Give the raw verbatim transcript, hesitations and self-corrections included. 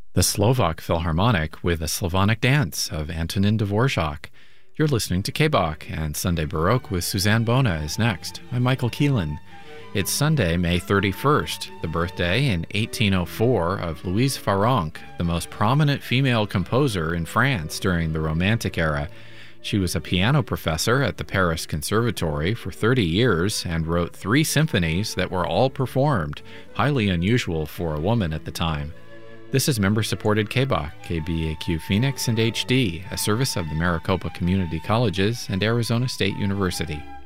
the Slovak Philharmonic with a Slavonic Dance of Antonin Dvorak. You're listening to K-Bach, and Sunday Baroque with Suzanne Bona is next. I'm Michael Keelan. It's Sunday, May thirty-first, the birthday in eighteen oh four of Louise Farrenc, the most prominent female composer in France during the Romantic era. She was a piano professor at the Paris Conservatory for thirty years and wrote three symphonies that were all performed, highly unusual for a woman at the time. This is member-supported K-Bach, K B A Q Phoenix and H D, a service of the Maricopa Community Colleges and Arizona State University.